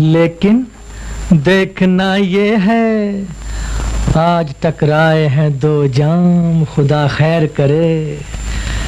लेकिन देखना ये है, आज टकराए हैं दो जाम, खुदा खैर करे।